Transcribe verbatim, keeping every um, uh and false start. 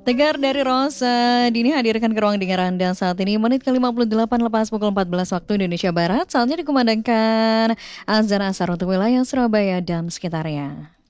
Tegar dari Rosa, Dini hadirkan ke ruang dengar Anda saat ini menit ke lima puluh delapan lepas pukul empat belas waktu Indonesia Barat. Saatnya dikumandangkan azan asar untuk wilayah Surabaya dan sekitarnya.